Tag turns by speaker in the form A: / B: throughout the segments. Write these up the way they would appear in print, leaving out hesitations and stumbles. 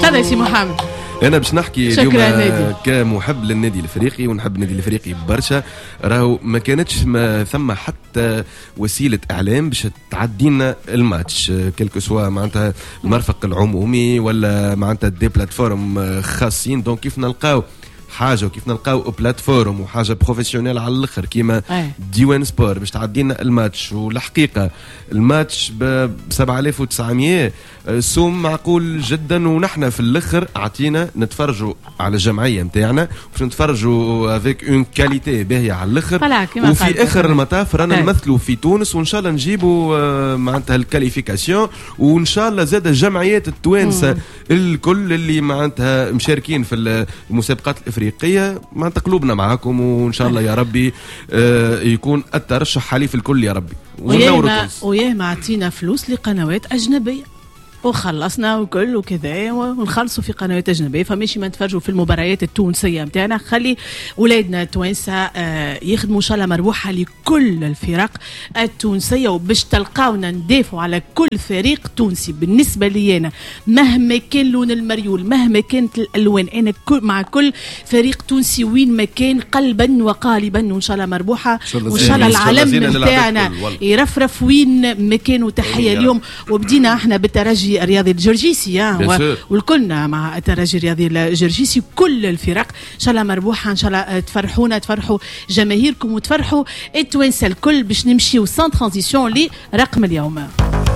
A: تفضل سي محمد.
B: انا باش نحكي اليوم كمحب للنادي الافريقي ونحب النادي الافريقي برشا. راهو ما كانتش ما ثم حتى وسيله اعلام باش تعدينا الماتش كلكو سوا معناتها المرفق العمومي ولا معناتها دي بلاتفورم خاصين. دونك كيف نلقاو حاجه وكيف نلقاو بلاتفورم وحاجه بروفيسيونيل على الاخر كيما ديوان سبور باش تعدينا الماتش. والحقيقه الماتش ب 7900 سوم معقول جدا، ونحن في الاخر عطينا نتفرجوا على الجمعيه نتاعنا باش نتفرجوا افيك اون كاليتي باهيه على الاخر. وفي اخر المطاف رانا نمثلوا في تونس وان شاء الله نجيبوا معناتها الكاليفيكاسيون، وان شاء الله زاد الجمعيات التوانسه الكل اللي معناتها مشاركين في المسابقات الافريقيه معناتها قلوبنا معاكم، وان شاء الله يا ربي يكون الترشح حليف الكل يا ربي.
A: وياه ما عطينا فلوس لقنوات اجنبيه وخلصنا وكل وكذا ونخلصوا في قنوات اجنبيه، فماشي ما نتفرجوا في المباريات التونسيه نتاعنا. خلي اولادنا التوانسه يخدموا ان شاء الله مربوحه لكل الفرق التونسيه، وباش تلقاونا ندافعوا على كل فريق تونسي. بالنسبه لي انا مهما كان لون المريول مهما كانت الالوان، انا مع كل فريق تونسي وين ما كان قلبا وقالبا، وان شاء الله مربوحه وان شاء الله العالم نتاعنا يرفرف وين ما كان. وتحيه اليوم وبدينا احنا بالترجي الرياضي الجرجيسي والكلنا مع الترجي الرياضي الجرجيسي كل الفرق ان شاء الله مربوحه. ان شاء الله تفرحونا تفرحوا جماهيركم وتفرحوا التوانسه الكل باش نمشيو سان ترانزيسيون لرقم اليوم.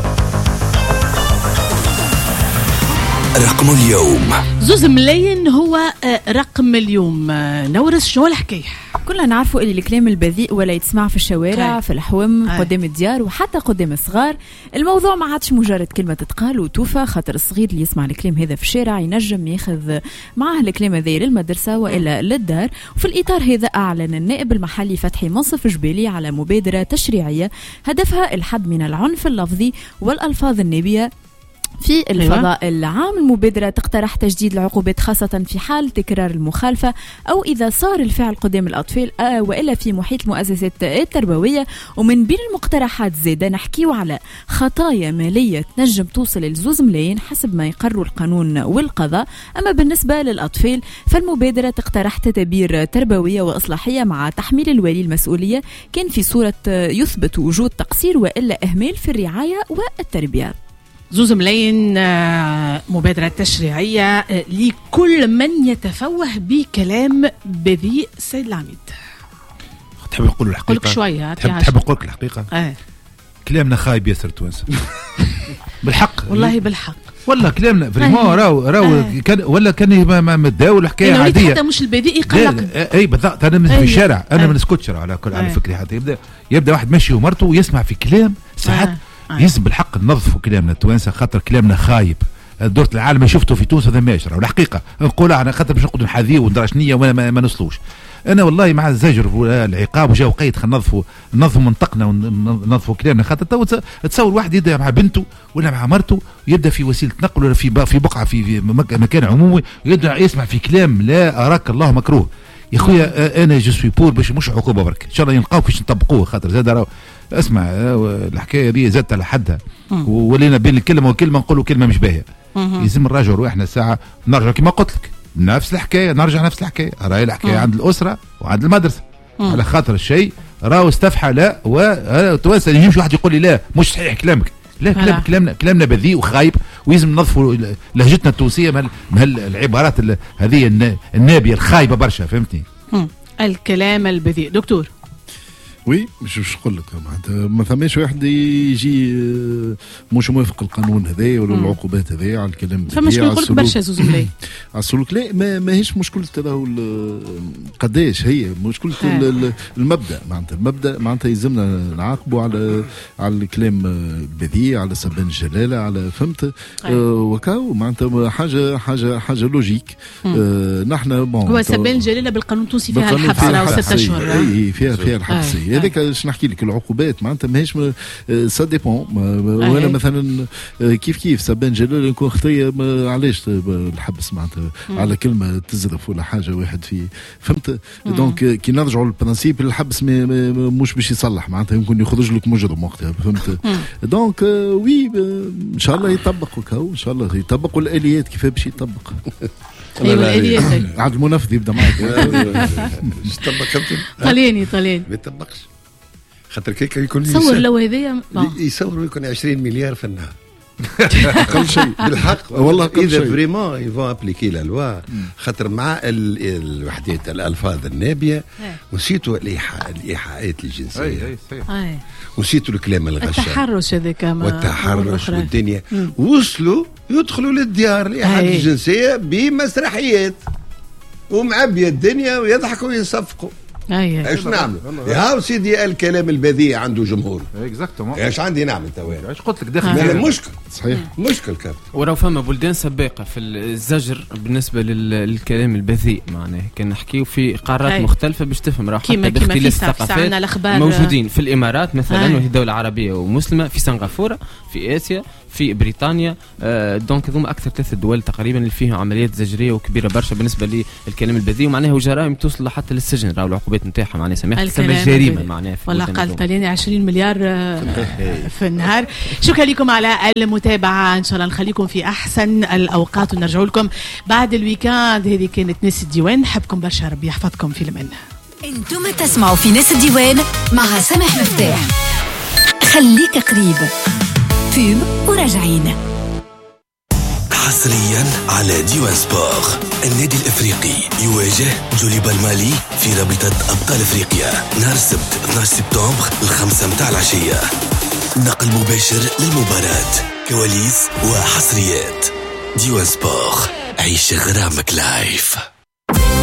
C: رقم اليوم
A: 2 ملايين هو رقم اليوم. نورس شنو الحكايه؟
D: كلنا نعرفوا اللي الكلام البذيء ولا يتسمع في الشوارع في الحوم قدام الديار وحتى قدام الصغار. الموضوع ما عادش مجرد كلمه تتقال وتوفى، خاطر الصغير اللي يسمع الكلام هذا في الشارع ينجم ياخذ معه الكلام هذا للمدرسه والا للدار. وفي الاطار هذا اعلن النائب المحلي فتحي منصف جبالي على مبادره تشريعيه هدفها الحد من العنف اللفظي والالفاظ النابيه في الفضاء العام. المبادرة تقترح تجديد العقوبات خاصة في حال تكرار المخالفة أو إذا صار الفعل قدام الأطفال وإلا في محيط المؤسسات التربوية. ومن بين المقترحات زيادة نحكيو على خطايا مالية تنجم توصل ل2 ملايين حسب ما يقرر القانون والقضاء. أما بالنسبة للأطفال فالمبادرة تقترح تدابير تربوية وإصلاحية مع تحميل الوالي المسؤولية كان في صورة يثبت وجود تقصير وإلا إهمال في الرعاية والتربية.
A: 2 ملايين مبادرة تشريعية لكل من يتفوه بكلام بذيء. سيد العميد
E: تحب نقول الحقيقة؟
A: قلك شوية
E: تحب نقول لك الحقيقة؟ كلامنا خايب ياسر توانسة بالحق
A: والله بالحق
E: والله كلامنا فريمون راو ولا كان متداول حكايه عاديه
A: حتى مش البذيء يقلق.
E: اي بالضبط. انا في الشارع انا ما نسكتش على فكري. حتى يبدا واحد ماشي ومرته ويسمع في كلام ساعات يلزم بالحق ننظفوا كلامنا التوانسه خاطر كلامنا خايب. دورة العالم شفته في تونس هذا ماشي والحقيقه نقولها انا خاطر باش نقعدوا نحاذيه وندرشنيه وما نوصلوش. انا والله مع الزجر والعقاب وجاو قيد ننظفوا منطقنا وننظفوا كلامنا خاطر تصور واحد يبدا مع بنته ولا مع مرته يبدا في وسيله نقل ولا في بقعه في مكان عمومي يبدا يسمع في كلام لا اراك الله مكروه. يا خويا انا جو سوي بور باش مش عقوبه برك ان شاء الله يلقاو كيفاش نطبقوه خاطر زاد راهو اسمع الحكايه دي زادت على حدها ولينا بين الكلمه والكلمه نقولوا كلمه مش باهيه. لازم نراجعوا روحنا ساعه نرجع كما قلت لك نفس الحكايه نرجع نفس الحكايه. راهي الحكايه عند الاسره وعند المدرسه على خاطر الشيء راهو استفحى لا وتوانسه يجيش واحد يقول لي لا مش صحيح كلامك. لا كلامنا بذيء وخايب ويلزم ننظفوا لهجتنا التونسيه من العبارات هذه النابيه الخايبه برشا. فهمتني؟
A: الكلام البذيء. دكتور
F: وي مش نقول لك ما ثماش واحد يجي مش موافق القانون هذا ولا العقوبات هذه على الكلام
A: ده. فمش نقول لك برشا 2 ملايين
F: على السلوك. لا ما هيش مشكله راهو قداش هي مشكله المبدا. المبدا معناتها يلزمنا نعاقبوا على الكلام البذيء على سبان الجلاله على فهمت وكاو معناتها حاجه لوجيك. نحن
A: هو سبان الجلاله بالقانون التونسي فيها الحبس 6 أشهر.
F: اي فيها الحبسيه اي هذاك اش نحكي لك العقوبات معناتها ماهيش سا ديبون. وانا مثلا كيف سبان جلال يكون خطيه علاش الحبس معناتها على كلمه تزرف ولا حاجه واحد في فهمت. دونك كي نرجعوا للبرانسيب الحبس مش باش يصلح معناتها يمكن يخرج لك مجرم وقتها فهمت. دونك وي ان شاء الله يطبق وكاو ان شاء الله يطبق والاليات كيف باش يطبق.
A: ايوه الاليات
F: عاد المنفذ يبدا معك.
C: يطبق
A: طلياني
C: ما يطبقش خاطر كيك يكون
A: تصور لو هذايا
C: يصوروا يكون 20 مليار في النهار
F: اقل شيء
C: بالحق
F: والله اقل شيء.
C: اذا فريمون يفون ابليكي لا لوا خاطر مع الوحدات الالفاظ النابيه ونسيتوا الايحاءات الجنسيه ونسيتوا الكلام الغشاش
A: التحرش هذاك
C: والتحرش والدنيا وصلوا يدخلوا للديار الايحاءات الجنسيه بمسرحيات ومعبيه الدنيا ويضحكوا ويصفقوا. ايش نعمل يا سيدي الكلام البذيء عنده جمهور
E: اكزاكتومون
C: ايش عندي نعمل توالي
E: ايش قلت لك داخل
C: مشكل
F: صحيح
C: مشكل كابتن.
G: وراه فما بلدان سباقه في الزجر بالنسبه للكلام البذيء معناه كان نحكيو في قارات مختلفه باش تفهم راه حتى باختلاف الثقافات موجودين في الامارات مثلا وهي دوله عربيه ومسلمه في سنغافوره في اسيا في بريطانيا دونك هذوما اكثر 3 دول تقريبا اللي فيهم عمليات زجريه وكبيره برشا بالنسبه للكلام البذيء ومعناه جرائم توصل حتى للسجن راهو العقوبات نتاعها معناها سماح تسمى جريمه معناها
A: والله قال طلياني 20 مليار في النهار. شكرا لكم على المتابعه ان شاء الله نخليكم في احسن الاوقات ونرجع لكم بعد الويكاند. هذه كانت ناس الديوان نحبكم برشا ربي يحفظكم في الامان.
H: انتم تسمعوا في ناس الديوان مع سامح مفتاح. خليك قريب فيلم وراجعين
I: حصريا على ديوان سبور. النادي الافريقي يواجه جوليبا المالي في رابطة ابطال افريقيا نهار السبت 12 سبتمبر 5 متاع العشية. نقل مباشر للمباراة كواليس وحصريات. ديوان سبور عيش غرامك لايف.